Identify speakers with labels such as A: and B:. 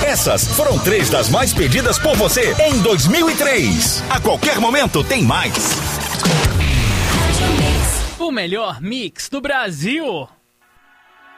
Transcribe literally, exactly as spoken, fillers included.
A: Essas foram três das mais pedidas por você em dois mil e três. A qualquer momento tem mais.
B: O melhor mix do Brasil.